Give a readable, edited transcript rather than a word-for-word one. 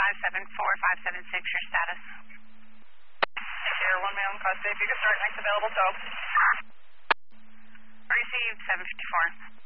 574-576, your status. Air 1 Mail, cause safe, you can start next available tow. Received 754.